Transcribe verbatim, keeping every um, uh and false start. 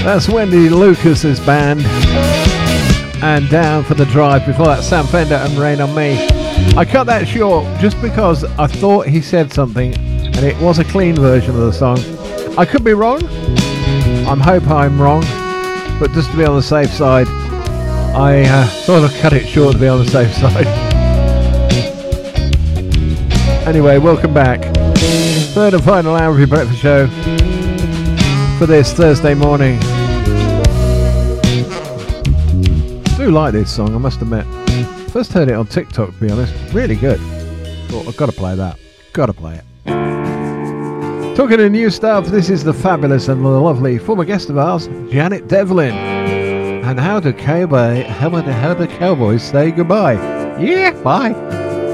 That's Wendy Lucas's band. And Down for the Drive. Before that, Sam Fender and Rain on Me. I cut that short just because I thought he said something and it was a clean version of the song. I could be wrong. I hope I'm wrong. But just to be on the safe side, I uh, sort of cut it short to be on the safe side. Anyway, welcome back. Third and final hour of your breakfast show for this Thursday morning. I do like this song, I must admit. First heard it on TikTok, to be honest. Really good. Thought, I've got to play that. Got to play it. Talking of new stuff, this is the fabulous and the lovely former guest of ours, Janet Devlin. And how do cowboy, how do, how do cowboys say goodbye? Yeah, bye.